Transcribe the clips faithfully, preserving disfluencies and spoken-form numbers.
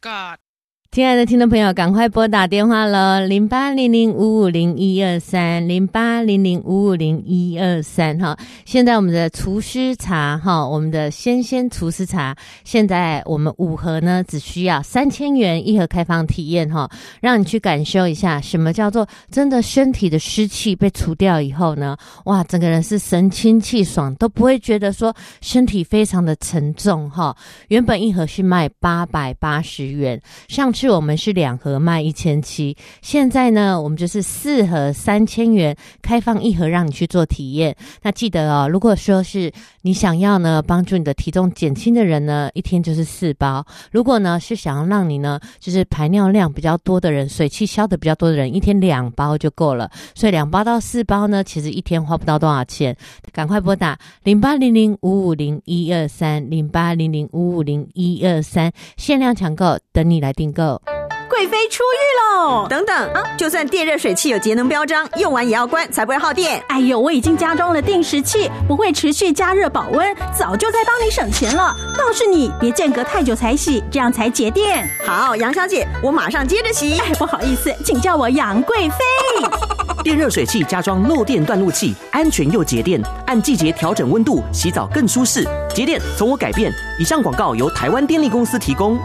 God。 亲爱的听众朋友，赶快拨打电话了，零八零零五五零一二三，零八零零五五零一二三哈。现在我们的厨师茶哈，我们的鲜鲜厨师茶，现在我们五盒呢只需要三千元一盒开放体验哈，让你去感受一下什么叫做真的身体的湿气被除掉以后呢，哇，整个人是神清气爽，都不会觉得说身体非常的沉重哈。原本一盒是卖八百八十元，上次我们是两盒卖一千七，现在呢我们就是四盒三千元，开放一盒让你去做体验。那记得哦，如果说是你想要呢帮助你的体重减轻的人呢，一天就是四包；如果呢是想要让你呢就是排尿量比较多的人，水气消的比较多的人，一天两包就够了。所以两包到四包呢，其实一天花不到多少钱。赶快拨打零八零零五五零一二三，零八零零五五零一二三，限量抢购，等你来订购。 贵妃出狱喽！等等啊，就算电热水器有节能标章，用完也要关，才不会耗电。 哎呦，我已经加装了定时器，不会持续加热保温，早就在帮你省钱了。倒是你别间隔太久才洗，这样才节电。 好，杨小姐，我马上接着洗。 哎，不好意思，请叫我杨贵妃。 电热水器加装漏电断路器，安全又节电，按季节调整温度，洗澡更舒适。节电从我改变。以上广告由台湾电力公司提供。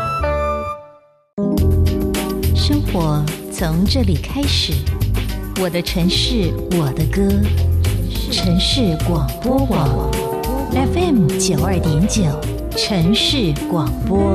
生活从这里开始，我的城市，我的歌，城市广播网 F M 九二点九，城市广播。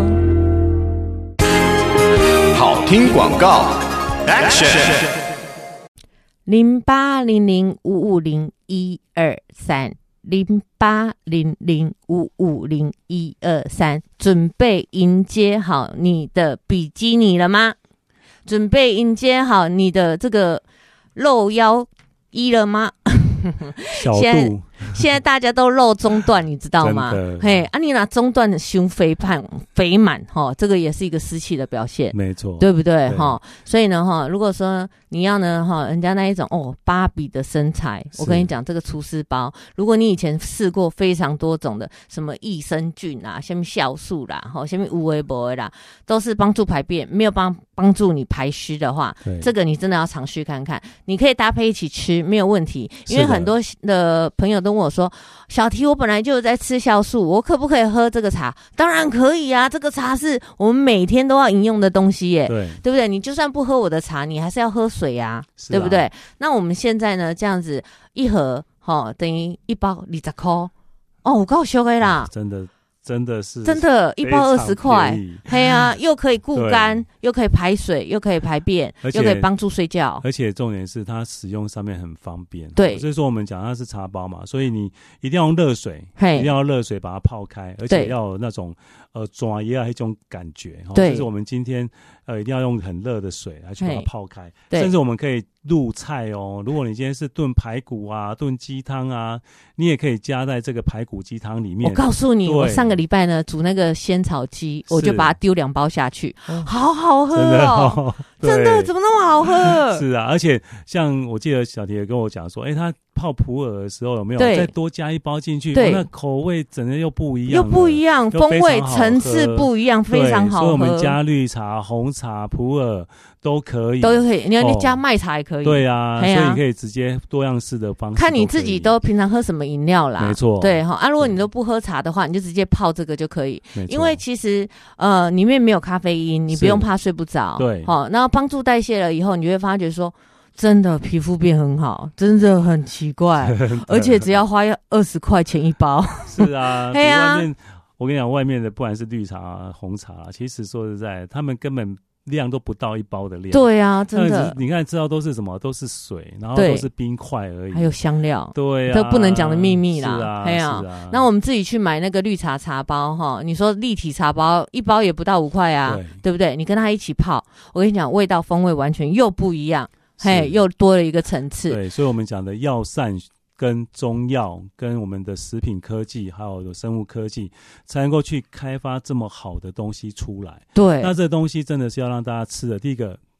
好听广告 ，Action！ 零八零零五五零一二三，零八零零五五零一二三，准备迎接好你的比基尼了吗？准备迎接好你的这个露腰衣了吗？ 小度现在现在大家都露中段，你知道吗？嘿，啊，你拿中段的胸肥胖肥满哈，这个也是一个湿气的表现， 没错， 对不对哈？所以呢哈，如果说你要呢哈，人家那一种哦芭比的身材，我跟你讲，这个厨师包，如果你以前试过非常多种的，什么益生菌啊，什么酵素啦，哈，什么无微博啦，都是帮助排便，没有帮帮助你排湿的话，这个你真的要尝试看看。你可以搭配一起吃，没有问题，因为很多的朋友都问我说，小提，我本来就有在吃酵素，我可不可以喝这个茶？当然可以啊，这个茶是我们每天都要饮用的东西耶， 对， 对不对？你就算不喝我的茶，你还是要喝水啊，啊对不对？那我们现在呢，这样子一盒哈、哦，等于一包二十块哦，我够俗的啦， 真的。真的是真的，一包二十块，嘿啊，又可以固肝，又可以排水，又可以排便，又可以帮助睡觉， 而且重点是它使用上面很方便。 对， 所以说我们讲它是茶包嘛，所以你一定要用热水，一定要热水把它泡开，而且要有那种呃抓也要一种感觉。对，就是我们今天呃一定要用很热的水来去把它泡开，甚至我们可以入菜哦。如果你今天是炖排骨啊、炖鸡汤啊，你也可以加在这个排骨鸡汤里面。 我告诉你，我上个礼拜呢煮那个仙草鸡，我就把它丢两包下去，好好喝哦，真的怎么那么好喝？ 是啊，而且像我记得小提也跟我讲说，哎、欸，他泡普洱的时候有没有再多加一包进去？对，那口味整个又不一样， 又不一样，风味层次不一样，非常好喝。 所以我们加绿茶、红茶、普洱都可以， 都可以。你要你加麦茶也可以。 对啊，所以你可以直接多样式的方式， 看你自己都平常喝什么饮料啦。 没错， 对哈啊，如果你都不喝茶的话，你就直接泡这个就可以。因为其实呃里面没有咖啡因，你不用怕睡不着。对，好，然后帮助代谢了以后，你会发觉说。真的皮肤变很好，真的很奇怪，而且只要花二十块钱一包。 是啊，比外面我跟你讲，外面的不管是绿茶、啊、红茶、啊，其实说实在，他们根本量都不到一包的量。 对啊，真的。 你看，知道都是什么？都是水，然后都是冰块而已， 还有香料。 对啊， 都不能讲的秘密啦。 是啊， 对啊。那我们自己去买那个绿茶茶包哈，你说立体茶包一包也不到五块啊， 对, 对不对？你跟它一起泡，我跟你讲，味道风味完全又不一样。嘿，又多了一个层次。 对，所以我们讲的药膳跟中药跟我们的食品科技还有生物科技才能够去开发这么好的东西出来。 对， 那这东西真的是要让大家吃的，第一个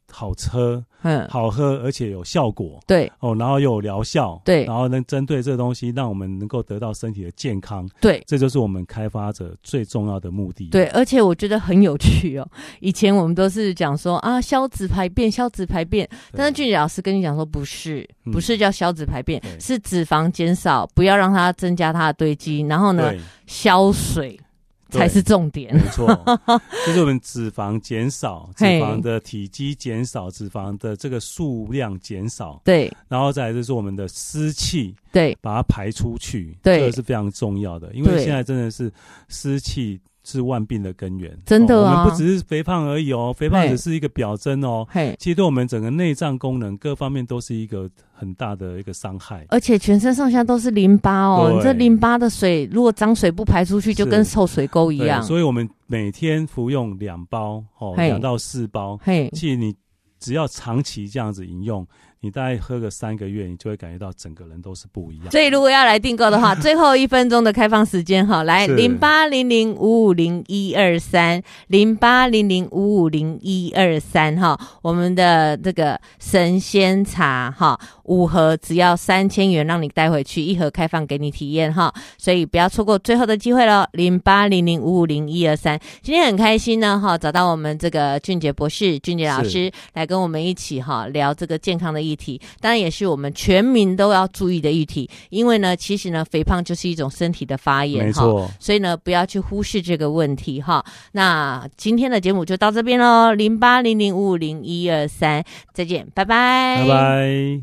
好吃， 嗯， 好喝，而且有效果， 对哦，然后又有疗效， 对， 然后能针对这个东西，让我们能够得到身体的健康， 对， 这就是我们开发者最重要的目的。 对，而且我觉得很有趣哦。以前我们都是讲说啊，消脂排便，消脂排便，但是俊杰老师跟你讲说，不是，不是叫消脂排便，嗯、是脂肪减少，不要让它增加它的堆积，然后呢，消水。才是重点， 没错，就是我们脂肪减少，脂肪的体积减少，脂肪的这个数量减少， 对， 然后再来就是我们的湿气， 对， 把它排出去， 对， 这个是非常重要的，因为现在真的是湿气是万病的根源， 真的啊、 哦！我们不只是肥胖而已哦，肥胖只是一个表征哦，其实对我们整个内脏功能各方面都是一个很大的一个伤害， 而且全身上下都是淋巴哦，你这淋巴的水如果脏水不排出去，就跟臭水沟一样。 所以我们每天服用两包哦，两到四包，其实你只要长期这样子饮用。你大概喝个三个月，你就会感觉到整个人都是不一样。 所以如果要来订购的话，最后一分钟的开放时间哈，来零八零零五五零一二三零八零零五五零一二三哈，我们的这个神仙茶哈，五盒只要三千元，让你带回去，一盒开放给你体验哈，所以不要错过最后的机会了。零八零零五五零一二三，今天很开心呢哈，找到我们这个俊杰博士、俊杰老师来跟我们一起哈聊这个健康的议题。当然也是我们全民都要注意的议题，因为呢，其实呢，肥胖就是一种身体的发炎， 没错， 所以呢，不要去忽视这个问题哈。那今天的节目就到这边喽，零八零零五五零一二三，再见，拜拜， 拜拜。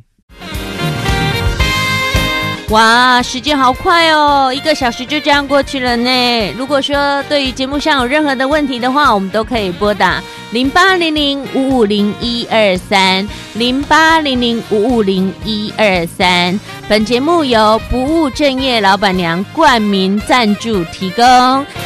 哇，时间好快哦，一个小时就这样过去了呢。如果说对于节目上有任何的问题的话，我们都可以拨打零八零零五五零一二三零八零零五五零一二三。本节目由不务正业老板娘冠名赞助提供。